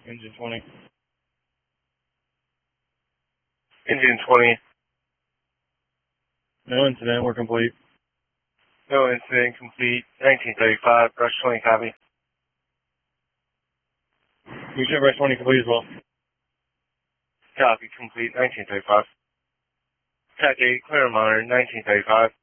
Engine 20. Engine 20. No incident, we're complete. No incident, complete. 1935, brush 20, copy. We should brush 20 complete as well. Copy, complete. 1935. TAC 8, clear monitor, 1935.